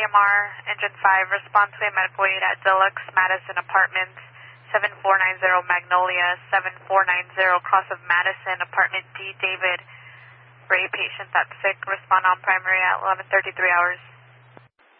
AMR, Engine 5, respond to a medical aid at Deluxe Madison Apartments, 7490 Magnolia, 7490 Cross of Madison, Apartment D, David Ray, patient that's sick, respond on primary at 11:33 hours.